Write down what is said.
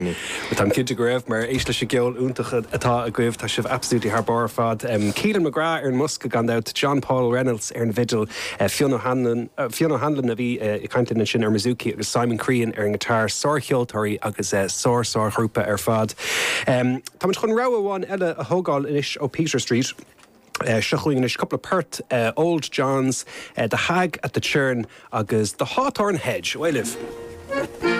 Tá cinnte go raibh mar éisle sé geol úntacha atá a goibh tá sibh absolútí th bar fad. Ciaran McGrath ar Musk gandát, John Paul Reynolds ar an vidal, Fiona Hanlon a bhí i caiinteann na sin ar Mizuki agus Simon Crean ar an gitár, Sár Cheoltóirí agus Sár Chrúpa ar fad. Tá man chun rá amháin eile a thógáil inis ó Peter Street. Sechuing is couple of pert Old Johns, The Hag at the Churn agus The Hawthorne Hedge. Where I live.